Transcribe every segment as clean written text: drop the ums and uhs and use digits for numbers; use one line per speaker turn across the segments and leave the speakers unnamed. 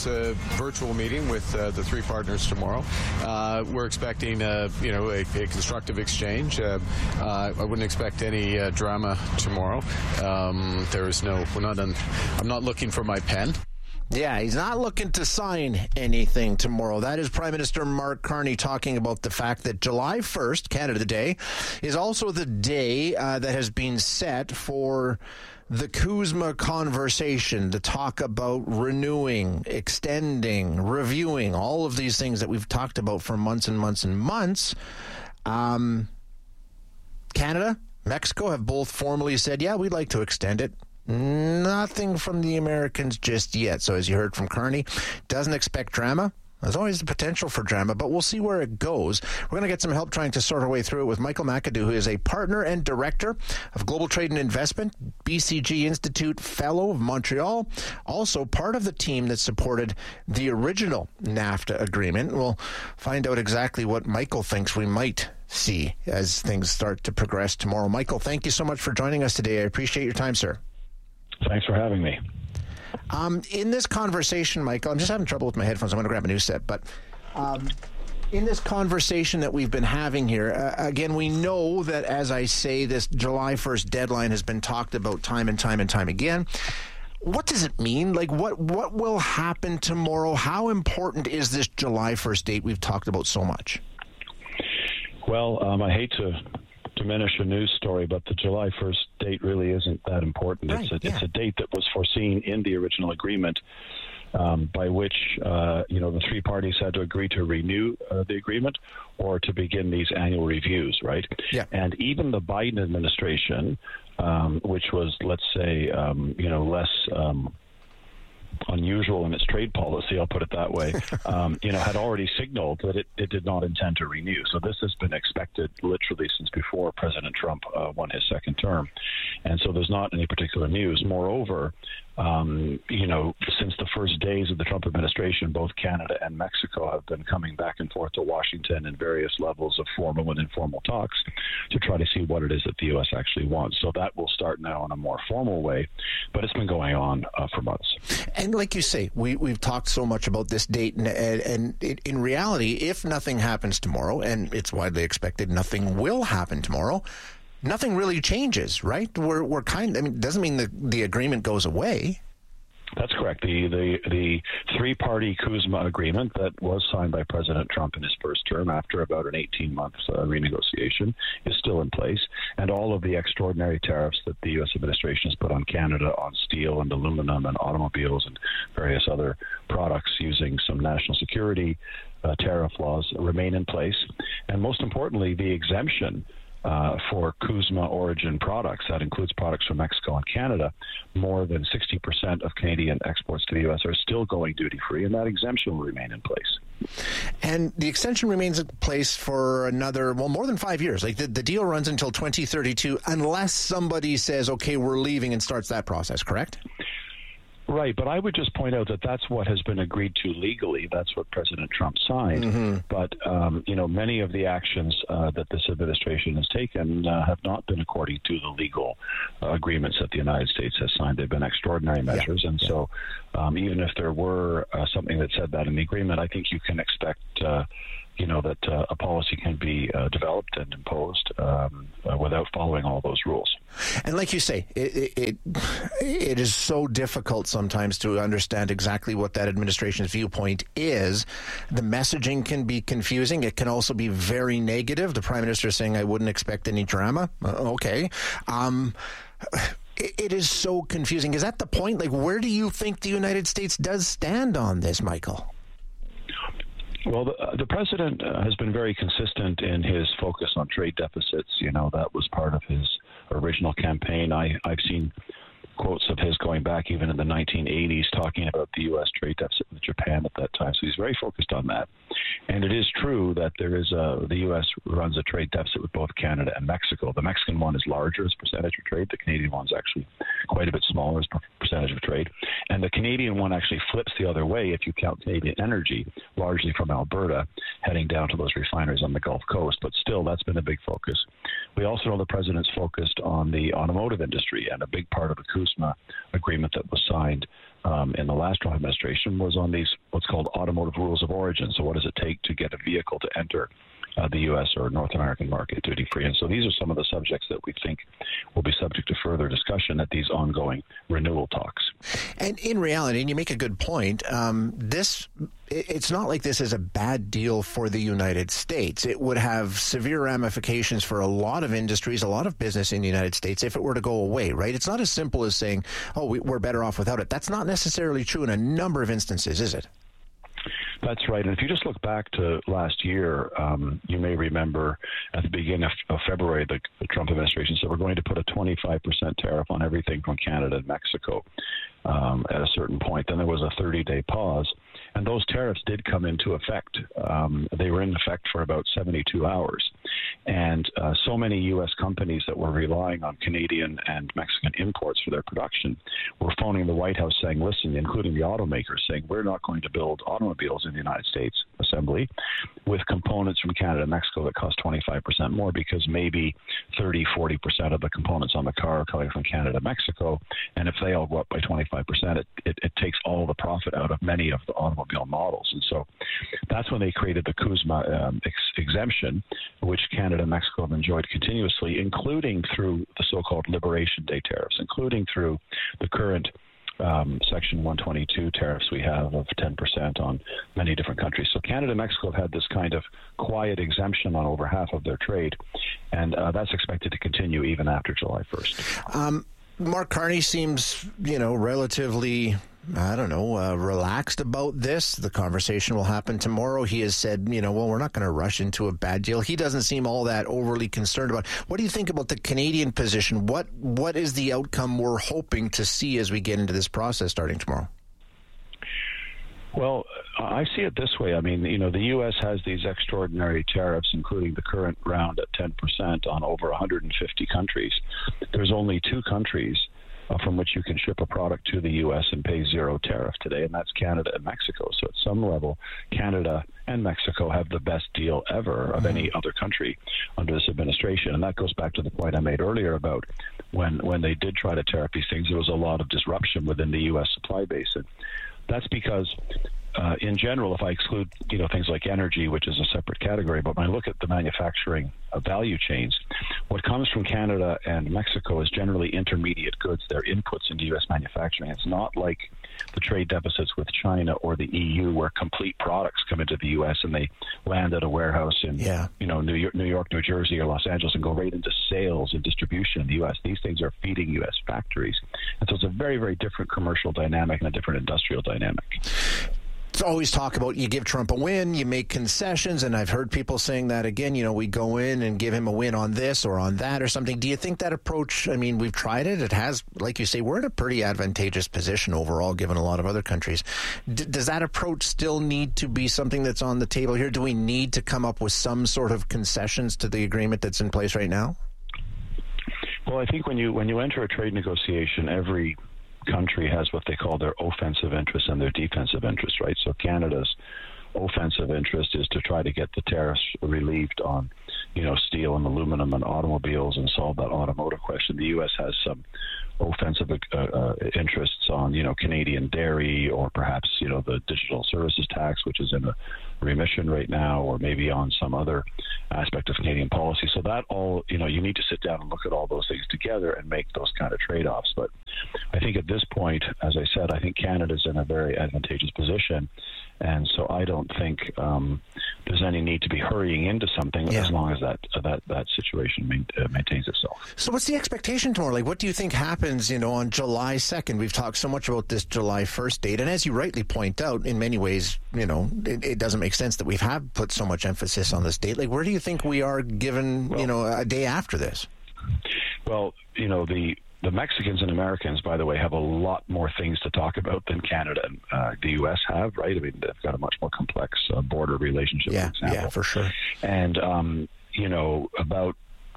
it's a virtual meeting with the three partners tomorrow. We're expecting, a constructive exchange. I wouldn't expect any drama tomorrow. I'm not looking for my pen.
Yeah, he's not looking to sign anything tomorrow. That is Prime Minister Mark Carney talking about the fact that July 1st, Canada Day, is also the day that has been set for the CUSMA conversation, to talk about renewing, extending, reviewing, all of these things that we've talked about for months and months and months. Canada, Mexico have both formally said, yeah, we'd like to extend it. Nothing from the Americans just yet. So as you heard from Carney, doesn't expect drama. There's always the potential for drama, but we'll see where it goes. We're going to get some help trying to sort our way through it with Michael McAdoo, who is a partner and director of Global Trade and Investment, BCG Institute Fellow of Montreal, also part of the team that supported the original NAFTA agreement. We'll find out exactly what Michael thinks we might see as things start to progress tomorrow. Michael, thank you so much for joining us today. I appreciate your time, sir.
Thanks for having me.
In this conversation, Michael, I'm just having trouble with my headphones. I'm going to grab a new set. But in this conversation that we've been having here, again, we know that, as I say, this July 1st deadline has been talked about time and time and time again. What does it mean? Like, what will happen tomorrow? How important is this July 1st date we've talked about so much?
Well, I hate to diminish a news story, but the July 1st date really isn't that important.
Right,
it's a date that was foreseen in the original agreement, by which the three parties had to agree to renew the agreement or to begin these annual reviews, right?
Yeah.
And even the Biden administration, which was, let's say, less unusual in its trade policy, I'll put it that way, had already signaled that it did not intend to renew. So this has been expected literally since before President Trump won his second term. And so there's not any particular news. Moreover, since the first days of the Trump administration, both Canada and Mexico have been coming back and forth to Washington in various levels of formal and informal talks to try to see what it is that the U.S. actually wants. So that will start now in a more formal way, but it's been going on for months.
And like you say, we've talked so much about this date, and in reality, if nothing happens tomorrow, and it's widely expected nothing will happen tomorrow, nothing really changes, right? Doesn't mean the agreement goes away.
That's correct. The three-party CUSMA agreement that was signed by President Trump in his first term after about an 18-month renegotiation is still in place. And all of the extraordinary tariffs that the U.S. administration has put on Canada on steel and aluminum and automobiles and various other products using some national security tariff laws remain in place. And most importantly, the exemption for CUSMA origin products, that includes products from Mexico and Canada, more than 60% of Canadian exports to the U.S. are still going duty-free, and that exemption will remain in place.
And the extension remains in place for another, more than 5 years. Like the deal runs until 2032 unless somebody says, okay, we're leaving, and starts that process, correct?
Right, but I would just point out that that's what has been agreed to legally. That's what President Trump signed. Mm-hmm. But, many of the actions that this administration has taken have not been according to the legal agreements that the United States has signed. They've been extraordinary measures. So even if there were something that said that in the agreement, I think you can expect that a policy can be developed and imposed without following all those rules.
And like you say, it is so difficult sometimes to understand exactly what that administration's viewpoint is. The messaging can be confusing. It can also be very negative. The Prime Minister is saying, I wouldn't expect any drama. Okay. It is so confusing. Is that the point? Like, where do you think the United States does stand on this, Michael?
Well, the president has been very consistent in his focus on trade deficits. That was part of his original campaign. I've seen quotes of his going back even in the 1980s talking about the U.S. trade deficit with Japan at that time. So he's very focused on that. And it is true that the U.S. runs a trade deficit with both Canada and Mexico. The Mexican one is larger as percentage of trade. The Canadian one is actually quite a bit smaller as percentage of trade. And the Canadian one actually flips the other way if you count Canadian energy, largely from Alberta, heading down to those refineries on the Gulf Coast. But still, that's been a big focus. We also know the president's focused on the automotive industry, and a big part of the CUSMA agreement that was signed in the last Trump administration was on these what's called automotive rules of origin. So what does it take to get a vehicle to enter the U.S. or North American market duty-free? And so these are some of the subjects that we think will be subject to further discussion at these ongoing renewal talks.
And in reality, and you make a good point, it's not like this is a bad deal for the United States. It would have severe ramifications for a lot of industries, a lot of business in the United States if it were to go away, right? It's not as simple as saying, oh, we're better off without it. That's not necessarily true in a number of instances, is it?
That's right. And if you just look back to last year, you may remember at the beginning of February, the Trump administration said we're going to put a 25% tariff on everything from Canada and Mexico at a certain point. Then there was a 30-day pause, and those tariffs did come into effect. They were in effect for about 72 hours. And so many U.S. companies that were relying on Canadian and Mexican imports for their production were phoning the White House saying, listen, including the automakers, saying we're not going to build automobiles in the United States assembly with components from Canada and Mexico that cost 25% more, because maybe 30-40% of the components on the car are coming from Canada and Mexico. And if they all go up by 25%, it takes all the profit out of many of the automobile models. And so that's when they created the CUSMA exemption, which Canada and Mexico have enjoyed continuously, including through the so-called Liberation Day tariffs, including through the current Section 122 tariffs we have of 10% on many different countries. So Canada and Mexico have had this kind of quiet exemption on over half of their trade, and that's expected to continue even after July 1st.
Mark Carney seems, relatively, relaxed about this. The conversation will happen tomorrow. He has said, well, we're not going to rush into a bad deal. He doesn't seem all that overly concerned about. What do you think about the Canadian position? What is the outcome we're hoping to see as we get into this process starting tomorrow?
Well, I see it this way. I mean, the U.S. has these extraordinary tariffs, including the current round at 10% on over 150 countries. There's only 2 countries from which you can ship a product to the U.S. and pay zero tariff today, and that's Canada and Mexico. So at some level, Canada and Mexico have the best deal ever of any other country under this administration. And that goes back to the point I made earlier about when they did try to tariff these things, there was a lot of disruption within the U.S. supply base. And that's because in general, if I exclude things like energy, which is a separate category, but when I look at the manufacturing value chains, what comes from Canada and Mexico is generally intermediate goods. They're inputs into U.S. manufacturing. It's not like the trade deficits with China or the EU, where complete products come into the U.S. and they land at a warehouse in New York, New Jersey, or Los Angeles and go right into sales and distribution in the U.S. These things are feeding U.S. factories, and so it's a very, very different commercial dynamic and a different industrial dynamic.
It's always talk about you give Trump a win, you make concessions, and I've heard people saying that again, we go in and give him a win on this or on that or something. Do you think that approach, we've tried it. It has, like you say, we're in a pretty advantageous position overall given a lot of other countries. Does that approach still need to be something that's on the table here? Do we need to come up with some sort of concessions to the agreement that's in place right now?
Well, I think when you enter a trade negotiation, every country has what they call their offensive interest and their defensive interest, right? So Canada's offensive interest is to try to get the tariffs relieved on, steel and aluminum and automobiles and solve that automotive question. The U.S. has some offensive interests on, Canadian dairy, or perhaps, the digital services tax, which is in a remission right now, or maybe on some other aspect of Canadian policy. So that all, you need to sit down and look at all those things together and make those kind of trade-offs. But I think at this point, as I said, I think Canada's in a very advantageous position. And so I don't think there's any need to be hurrying into something as long as that situation maintains itself.
So what's the expectation tomorrow? Like, what do you think happens, on July 2nd? We've talked so much about this July 1st date. And as you rightly point out, in many ways, it doesn't make sense that we have put so much emphasis on this date. Like, where do you think we are given, a day after this?
Well, the Mexicans and Americans, by the way, have a lot more things to talk about than Canada and the U.S. have, right? They've got a much more complex border relationship, for example.
Yeah, for sure.
And, about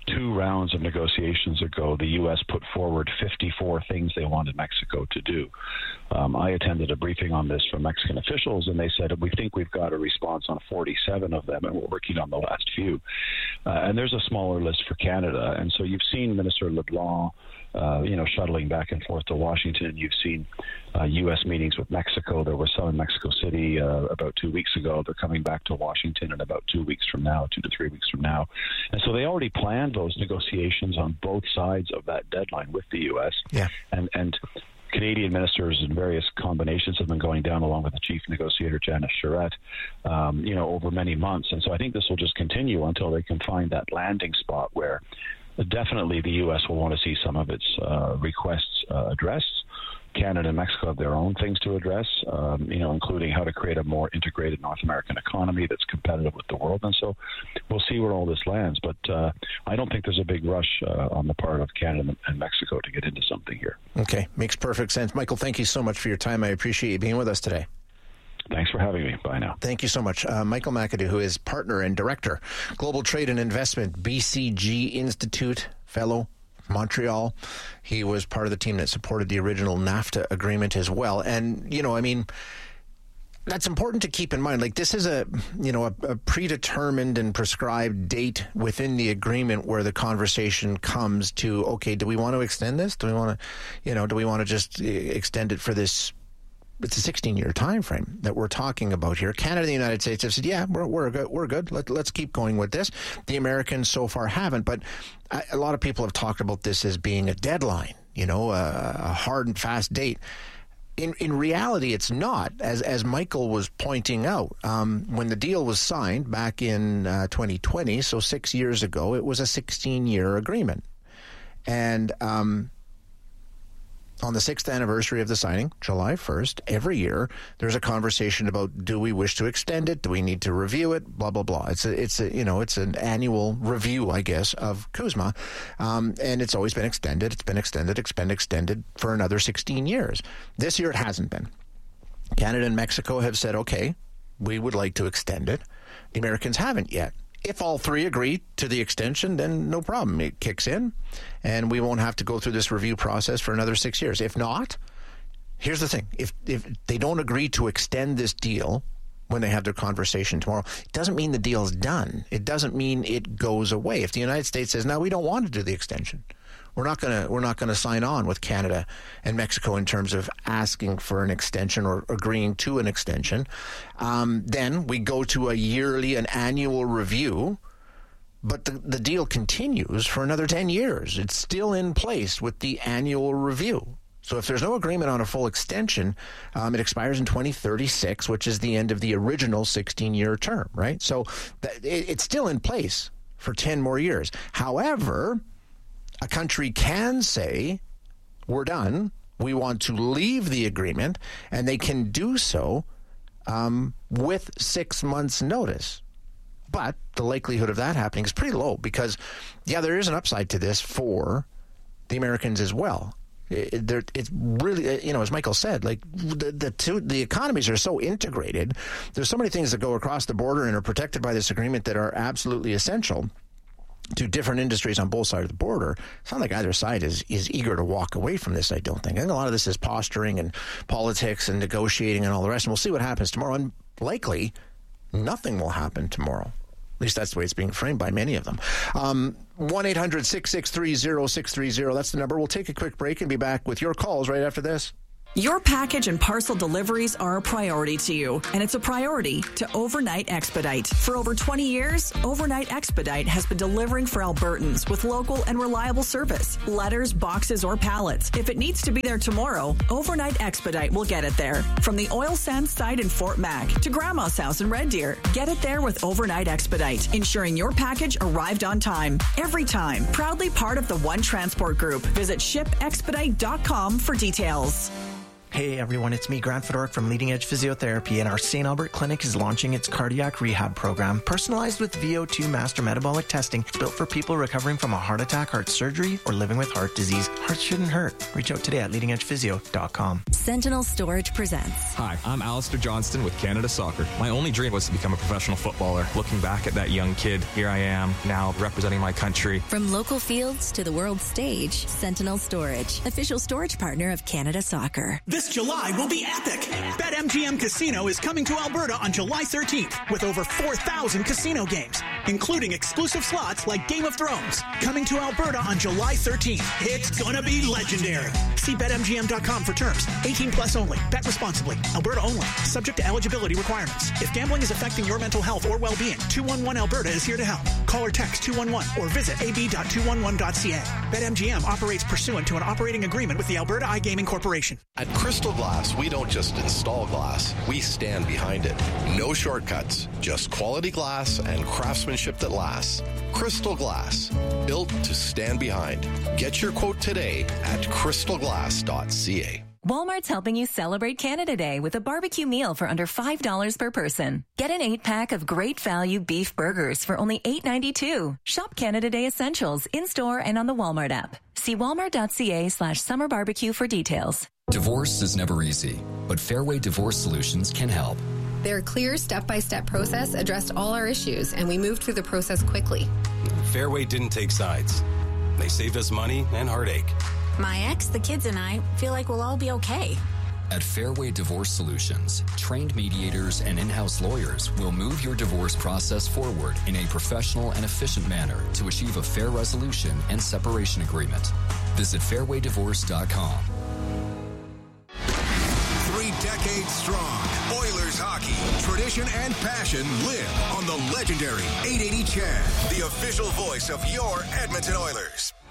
2 rounds of negotiations ago, the U.S. put forward 54 things they wanted Mexico to do. I attended a briefing on this from Mexican officials, and they said, we think we've got a response on 47 of them, and we're working on the last few. And there's a smaller list for Canada. And so you've seen Minister LeBlanc, shuttling back and forth to Washington. You've seen U.S. meetings with Mexico. There were some in Mexico City about 2 weeks ago. They're coming back to Washington in about 2 weeks from now, 2 to 3 weeks from now. And so they already planned those negotiations on both sides of that deadline with the U.S.
Yeah.
And Canadian ministers in various combinations have been going down along with the chief negotiator, Janice Charette, over many months. And so I think this will just continue until they can find that landing spot where definitely the U.S. will want to see some of its requests addressed. Canada and Mexico have their own things to address, including how to create a more integrated North American economy that's competitive with the world. And so we'll see where all this lands. But I don't think there's a big rush on the part of Canada and Mexico to get into something here.
Okay, makes perfect sense. Michael, thank you so much for your time. I appreciate you being with us today.
Thanks for having me. Bye now.
Thank you so much. Michael McAdoo, who is partner and director, Global Trade and Investment, BCG Institute fellow, Montreal. He was part of the team that supported the original NAFTA agreement as well. And, that's important to keep in mind. Like, this is a predetermined and prescribed date within the agreement where the conversation comes to, okay, do we want to extend this? Do we want to just extend it for this? It's a 16-year time frame that we're talking about here. Canada and the United States have said, yeah, we're good. Let's keep going with this. The Americans so far haven't, but a lot of people have talked about this as being a deadline, a hard and fast date. In reality, it's not. As Michael was pointing out, when the deal was signed back in 2020, so 6 years ago, it was a 16-year agreement. And on the 6th anniversary of the signing, July 1st, every year, there's a conversation about, do we wish to extend it? Do we need to review it? Blah, blah, blah. It's an annual review, I guess, of CUSMA. And it's always been extended. It's been extended for another 16 years. This year it hasn't been. Canada and Mexico have said, okay, we would like to extend it. The Americans haven't yet. If all three agree to the extension, then no problem. It kicks in, and we won't have to go through this review process for another 6 years. If not, here's the thing. If they don't agree to extend this deal when they have their conversation tomorrow, it doesn't mean the deal's done. It doesn't mean it goes away. If the United States says, no, we don't want to do the extension, we're not going to sign on with Canada and Mexico in terms of asking for an extension or agreeing to an extension. Then we go to an annual review, but the deal continues for another 10 years. It's still in place with the annual review. So if there's no agreement on a full extension, it expires in 2036, which is the end of the original 16-year term, right? So it's still in place for 10 more years. However, a country can say, we're done, we want to leave the agreement, and they can do so with 6 months' notice. But the likelihood of that happening is pretty low because, there is an upside to this for the Americans as well. It's really, as Michael said, like the economies are so integrated. There's so many things that go across the border and are protected by this agreement that are absolutely essential to different industries on both sides of the border. It's not like either side is eager to walk away from this, I don't think. I think a lot of this is posturing and politics and negotiating and all the rest, and we'll see what happens tomorrow. And likely, nothing will happen tomorrow. At least that's the way it's being framed by many of them. 1-800-663-0630, that's the number. We'll take a quick break and be back with your calls right after this.
Your package and parcel deliveries are a priority to you, and it's a priority to Overnight Expedite. For over 20 years, Overnight Expedite has been delivering for Albertans with local and reliable service. Letters, boxes, or pallets. If it needs to be there tomorrow, Overnight Expedite will get it there. From the oil sands site in Fort Mac to Grandma's house in Red Deer, get it there with Overnight Expedite, ensuring your package arrived on time. Every time. Proudly part of the One Transport Group. Visit shipexpedite.com for details.
Hey everyone, it's me, Grant Fedoruk from Leading Edge Physiotherapy, and our St. Albert Clinic is launching its cardiac rehab program, personalized with VO2 master metabolic testing. It's built for people recovering from a heart attack, heart surgery, or living with heart disease. Hearts shouldn't hurt. Reach out today at leadingedgephysio.com.
Sentinel Storage presents.
Hi, I'm Alistair Johnston with Canada Soccer. My only dream was to become a professional footballer. Looking back at that young kid, here I am, now representing my country.
From local fields to the world stage, Sentinel Storage, official storage partner of Canada Soccer.
This July will be epic. BetMGM Casino is coming to Alberta on July 13th with over 4,000 casino games, including exclusive slots like Game of Thrones. Coming to Alberta on July 13th. It's gonna be legendary. See BetMGM.com for terms. 18 plus only. Bet responsibly. Alberta only. Subject to eligibility requirements. If gambling is affecting your mental health or well-being, 211 Alberta is here to help. Call or text 211 or visit ab.211.ca. BetMGM operates pursuant to an operating agreement with the Alberta iGaming Corporation.
At Crystal Glass, we don't just install glass, we stand behind it. No shortcuts, just quality glass and craftsmanship that lasts. Crystal Glass, built to stand behind. Get your quote today at crystalglass.ca.
Walmart's helping you celebrate Canada Day with a barbecue meal for under $5 per person. Get an 8-pack of great value beef burgers for only $8.92. Shop Canada Day Essentials in-store and on the Walmart app. See walmart.ca/summer barbecue for details.
Divorce is never easy, but Fairway Divorce Solutions can help.
Their clear step-by-step process addressed all our issues, and we moved through the process quickly.
Fairway didn't take sides. They saved us money and heartache.
My ex, the kids, and I feel like we'll all be okay.
At Fairway Divorce Solutions, trained mediators and in-house lawyers will move your divorce process forward in a professional and efficient manner to achieve a fair resolution and separation agreement. Visit fairwaydivorce.com.
3 decades strong, Oilers hockey, tradition and passion live on the legendary 880 CHED, the official voice of your Edmonton Oilers.